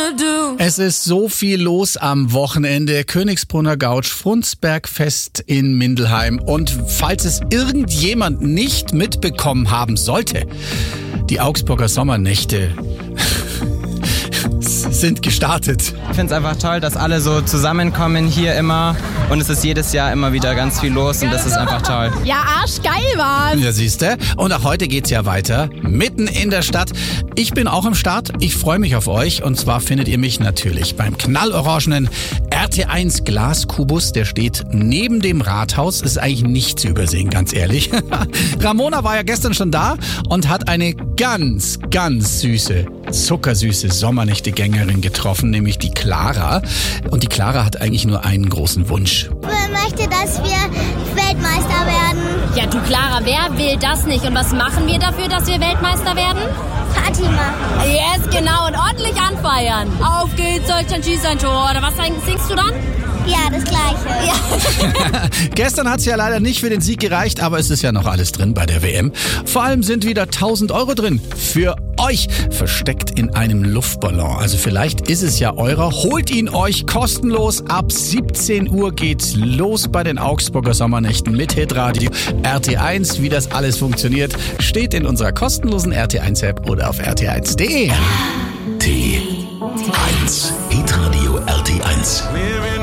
Es ist so viel los am Wochenende. Königsbrunner Gauch, Frundsbergfest in Mindelheim. Und falls es irgendjemand nicht mitbekommen haben sollte, die Augsburger Sommernächte sind gestartet. Ich finde es einfach toll, dass alle so zusammenkommen hier immer und es ist jedes Jahr immer wieder ganz viel los und das ist einfach toll. Ja, arschgeil war's. Ja, siehste. Und auch heute geht's ja weiter, mitten in der Stadt. Ich bin auch am Start. Ich freue mich auf euch. Und zwar findet ihr mich natürlich beim knallorangenen RT1 Glaskubus. Der steht neben dem Rathaus. Ist eigentlich nicht zu übersehen, ganz ehrlich. Ramona war ja gestern schon da und hat eine ganz, ganz süße, zuckersüße Sommernächte-Gängerin getroffen, nämlich die Clara. Und die Clara hat eigentlich nur einen großen Wunsch. Ich möchte, dass wir Weltmeister werden. Ja, du Clara, wer will das nicht? Und was machen wir dafür, dass wir Weltmeister werden? Party machen. Yes, genau. Und ordentlich anfeiern. Auf geht's, Deutschland schießt ein Tor. Oder was singst du dann? Ja, das Gleiche. Ja. Gestern hat es ja leider nicht für den Sieg gereicht, aber es ist ja noch alles drin bei der WM. Vor allem sind wieder 1.000 Euro drin. Für euch versteckt in einem Luftballon. Also vielleicht ist es ja eurer. Holt ihn euch kostenlos. Ab 17 Uhr geht's los bei den Augsburger Sommernächten mit Hitradio RT1. Wie das alles funktioniert, steht in unserer kostenlosen RT1-App oder auf rt1.de. T1 Hitradio RT1.